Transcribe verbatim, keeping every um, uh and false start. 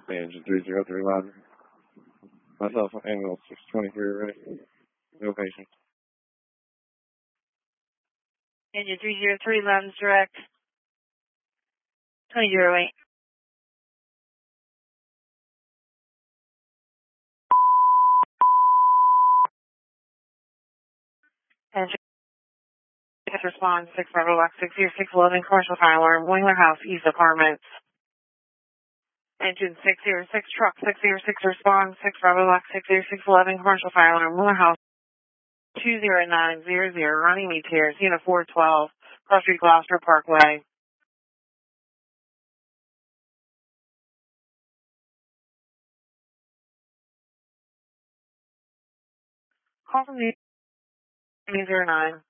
Engine three zero three Roger. Myself, ambulance six twenty-three ready. No patient. Engine three zero three, Loudons direct. twenty zero eight. Engine respond six Bravo Lock six zero six eleven commercial fire alarm, Wingler House, East Apartments. Engine six zero six, truck six zero six, respond six Bravo Lock six zero six eleven commercial fire alarm, Wingler House two zero nine zero zero, running me tears, unit four twelve, Cross Street, Gloucester Parkway. Call from the zero nine.